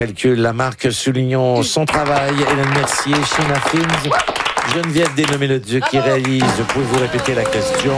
Calcule la marque, soulignons son travail. Hélène Mercier, Sheena Films, Geneviève Desnommés-le-Duc qui réalise. Pouvez-vous répéter la question?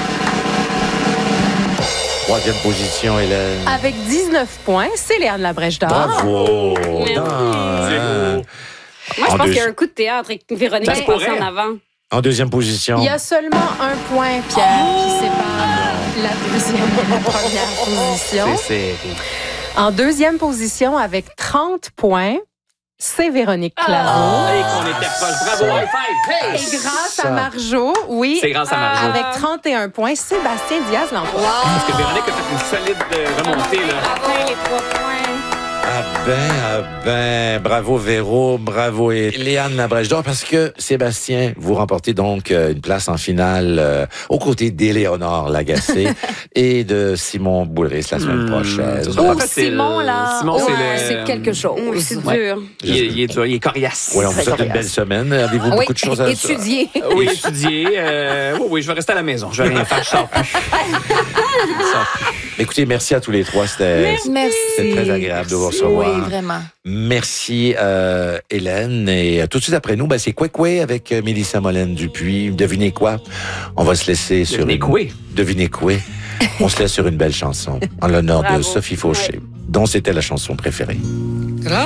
Troisième position, Hélène. Avec 19 points, c'est Léane Labrèche d'Or. Bravo! Merci. Moi, je pense qu'il y a un coup de théâtre et que Véronique Ça est se passée pourrait. en avant. En deuxième position. Il y a seulement un point, Pierre, qui sépare la deuxième et la première position. C'est En deuxième position, avec 30 points, c'est Véronique Claveau. Et qu'on était proche. Bravo, high five! Hey! Et grâce Ça. à Marjo, oui. C'est grâce à Marjo. Avec 31 points, Sébastien Diaz l'emporte. Parce que Véronique a fait une solide remontée, là. Après les 3 points. Ah ben, bravo Véro, bravo et Léane Labrèche d'Or, parce que Sébastien, vous remportez donc une place en finale aux côtés d'Éléonore Lagacé et de Simon Boulris la semaine prochaine. Ce sera pas Oh, facile. Simon, là. Simon, Ouais, c'est quelque chose. Oui, c'est dur. Il est dur, il est coriace. Oui, on vous souhaite une belle semaine. Avez-vous Oui, beaucoup de choses à étudier. Oui, étudier. Oui, je vais rester à la maison. Je vais rien faire, je sors plus. Écoutez, merci à tous les trois. C'était très agréable de vous recevoir. Oui, vraiment. Merci Hélène. Et tout de suite après nous, c'est Kwekwe avec Mélissa Molène-Dupuis. Devinez quoi? On va se laisser sur Devinez quoi? Devinez quoi? On se laisse sur une belle chanson en l'honneur de Bravo. Sophie Fauché, dont c'était la chanson préférée.